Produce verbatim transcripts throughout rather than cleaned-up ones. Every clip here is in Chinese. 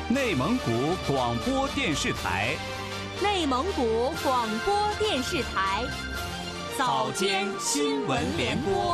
内蒙古广播电视台， 内蒙古广播电视台，早间新闻联播。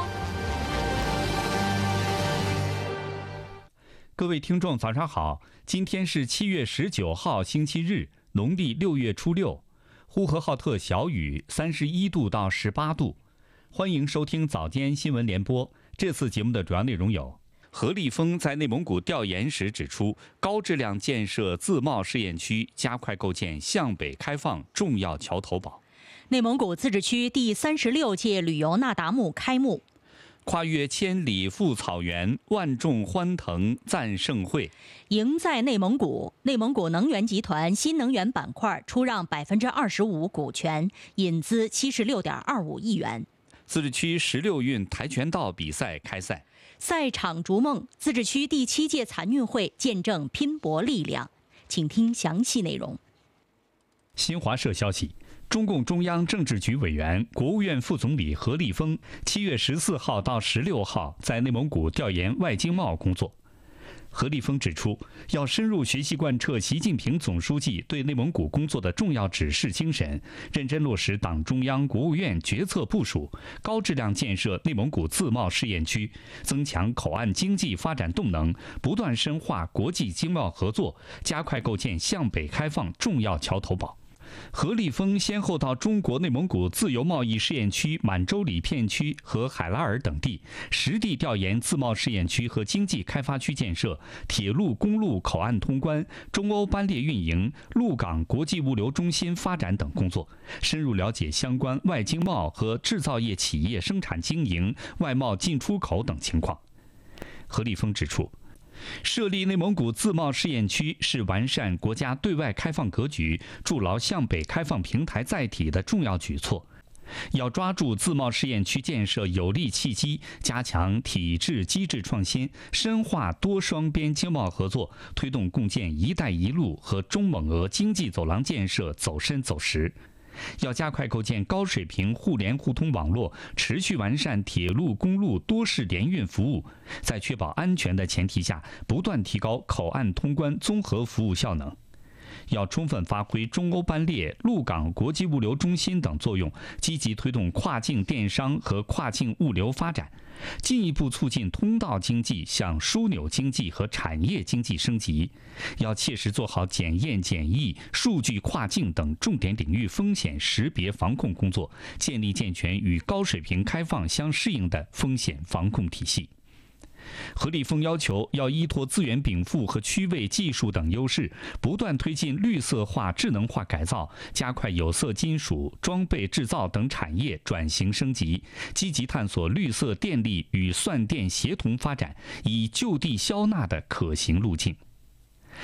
各位听众，早上好！今天是七月十九号，星期日，农历六月初六。呼和浩特小雨，三十一度到十八度。欢迎收听早间新闻联播。这次节目的主要内容有：何立峰在内蒙古调研时指出，高质量建设自贸试验区，加快构建向北开放重要桥头堡。 内蒙古自治区第三十六届旅游那达慕开幕。 跨越千里赴草原，万众欢腾赞盛会。 赢在内蒙古，内蒙古能源集团新能源板块出让百分之二十五股权，引资七十六点二五亿元。 自治区十六运跆拳道比赛开赛， 赛场逐梦，自治区第七届残运会见证拼搏力量。请听详细内容。 新华社消息，中共中央政治局委员、国务院副总理何立峰七月十四号到十六号在内蒙古调研外经贸工作。何立峰指出，要深入学习贯彻习近平总书记对内蒙古工作的重要指示精神，认真落实党中央、国务院决策部署，高质量建设内蒙古自贸试验区，增强口岸经济发展动能，不断深化国际经贸合作，加快构建向北开放重要桥头堡。何立峰先后到中国内蒙古自由贸易试验区满洲里片区和海拉尔等地，实地调研自贸试验区和经济开发区建设、铁路、公路口岸通关、中欧班列运营、陆港国际物流中心发展等工作，深入了解相关外经贸和制造业企业生产经营、外贸进出口等情况。何立峰指出，设立内蒙古自贸试验区是完善国家对外开放格局、筑牢向北开放平台载体的重要举措。要抓住自贸试验区建设有利契机，加强体制机制创新，深化多双边经贸合作，推动共建“一带一路”和中蒙俄经济走廊建设走深走实。要加快构建高水平互联互通网络，持续完善铁路、公路多式联运服务，在确保安全的前提下，不断提高口岸通关综合服务效能。要充分发挥中欧班列、陆港国际物流中心等作用，积极推动跨境电商和跨境物流发展，进一步促进通道经济向枢纽经济和产业经济升级。要切实做好检验检疫、数据跨境等重点领域风险识别防控工作，建立健全与高水平开放相适应的风险防控体系。何立峰要求，要依托资源禀赋和区位技术等优势，不断推进绿色化、智能化改造，加快有色金属、装备制造等产业转型升级，积极探索绿色电力与算电协同发展，以就地消纳的可行路径。